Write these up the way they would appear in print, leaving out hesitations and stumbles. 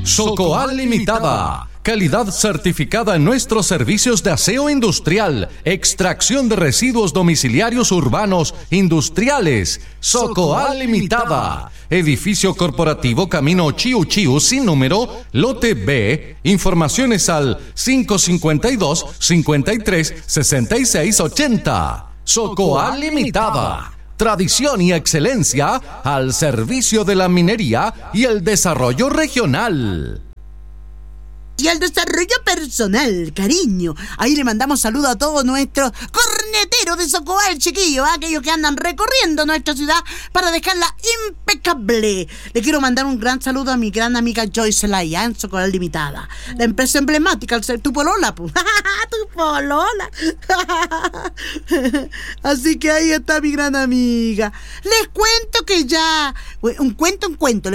Socoal Limitada. Calidad certificada en nuestros servicios de aseo industrial, extracción de residuos domiciliarios urbanos industriales. Socoal Limitada. Edificio corporativo Camino Chiu Chiu sin número, lote B. Informaciones al 552 53 66 80. Socoal Limitada. Tradición y excelencia al servicio de la minería y el desarrollo regional. Y al desarrollo personal, cariño. Ahí le mandamos saludos a todos nuestros corneteros de Socoal, chiquillos, aquellos que andan recorriendo nuestra ciudad para dejarla impecable. Le quiero mandar un gran saludo a mi gran amiga Joyce Laya en Socoal Limitada, la empresa emblemática, al ser tu polola, tu polola. Así que ahí está mi gran amiga. Les cuento que ya... le cuento un cuento.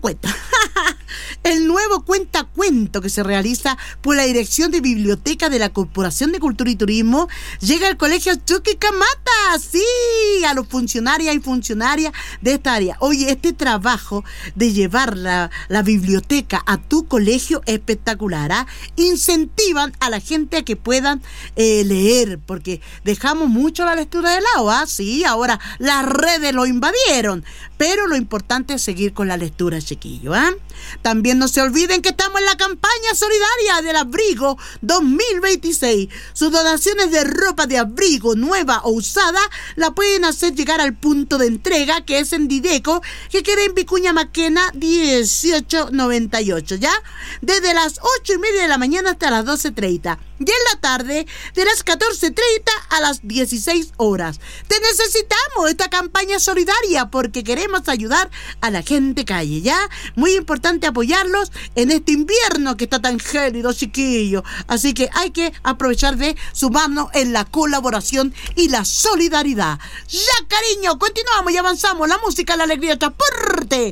El nuevo cuentacuento que se realiza por la Dirección de Biblioteca de la Corporación de Cultura y Turismo llega al Colegio Chuquicamata, sí, a los funcionarios y funcionarias de esta área. Oye, este trabajo de llevar la biblioteca a tu colegio es espectacular, ¿eh? Incentivan a la gente a que puedan leer, porque dejamos mucho la lectura de lado, ¿ah? Sí, ahora las redes lo invadieron, pero lo importante es seguir con la lectura, chiquillo, ¿eh? También no se olviden que estamos en la campaña solidaria del abrigo 2026. Sus donaciones de ropa de abrigo nueva o usada la pueden hacer llegar al punto de entrega, que es en Dideco, que queda en Vicuña Maquena 1898, ¿ya? Desde las 8:30 de la mañana hasta las 12:30. Y en la tarde, de las 14:30 a las 16 horas. Te necesitamos esta campaña solidaria porque queremos ayudar a la gente calle, ¿ya? Muy importante apoyarlos en este invierno que está tan gélido, chiquillo. Así que hay que aprovechar de sumarnos en la colaboración y la solidaridad. Ya, cariño, continuamos y avanzamos. La música, la alegría, el transporte.